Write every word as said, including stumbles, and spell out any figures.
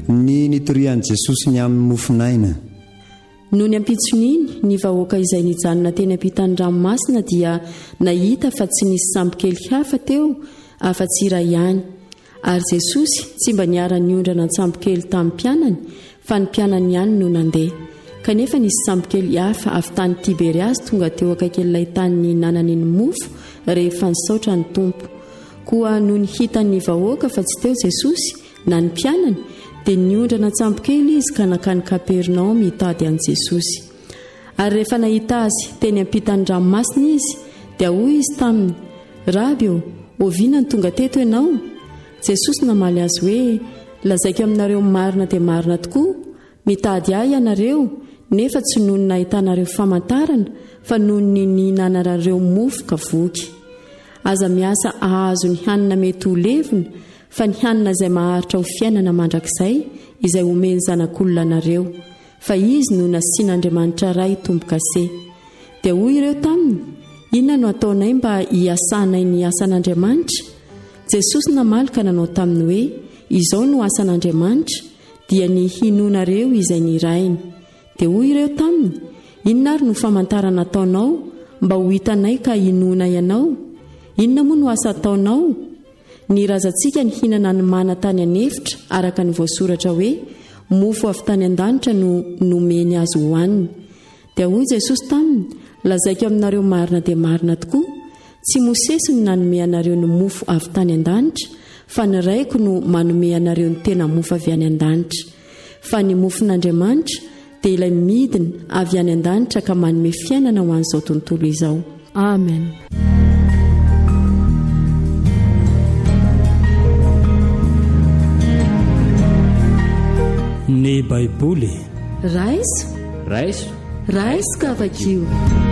ny nitorian'i Jesosy ny amin'ny mofinaina. Noho ny ampitsoniny ny vahoaka izay nijanona teny ampitany ranomasina dia nahita fa tsy nisy sambokely hafa teo afa-tsy iray ihany, ary Jesosy tsy mba niara-niondrana sambokely tamin'ny mpianany fa ny mpianany ihany no nandeha. Kanefa nisy sambokely hafa avy tany Tiberiasy tonga teo akaikin'ilay tany ny nanany ny mofo rehefa nisaotra ny tompo. Koa noho ny hitan'ny vahoaka fa tsy teo Jesosy na ny mpianany dia niondrana sambokely izy ka nakany Kapernaoma mitady an'i Jesosy. Ary rehefa nahita azy teny ampitany ranomasina izy dia hoy izy taminy, Rabi, oviana ny tonga teto ianao? Jesosy namaly azy hoe, lazaiko aminareo marina dia marina tokoa, mitady ahy ianareo nefa tsy noho ny nahitanareo famantarana fa noho ny nihinanareo mofo ka voky. Aza miasa ahazo ny hanina mety ho levona fa ny hanina izay maharitra ho fiainana mandrakizay izay omeny zanak'olona anareo, fa izy no nasian'Andriamanitra ray tombo-kase. Dia hoy ireo taminy, inona no ataonay mba hiasanay ny asan'Andriamanitra? Jesosy namaly ka nanao taminy hoe, izao no asan'Andriamanitra dia ny hinonareo izay nirainy. Dia hoy ireo taminy, inona ary no famantarana ataonao mba ho hitanay ka hinona ianao? Inona moa no asa ataonao? Ny razantsika ny hinana ny mana tany anefitra araka ny voasoratra hoe, mofo avy tany an-danitra no nomeny azy hohaniny. Dia hoy Jesosy taminy, lazaiko aminareo marina dia marina tokoa, tsy Mosesy no nanome anareo ny mofo avy tany an-danitra, fa ny raiko no manome anareo ny tena mofo avy any an-danitra. Fa ny mofon'Andriamanitra dia ilay midina avy any an-danitra ka manome fiainana ho an'izao tontolo izao. Amen. Ny Baiboly raiso raiso raiso ka vakio.